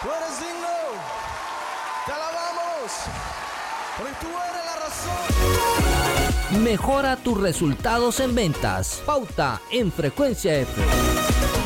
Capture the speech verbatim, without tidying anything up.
Tú eres digno, te alabamos, porque tú eres la razón. Mejora tus resultados en ventas. Pauta en Frecuencia F.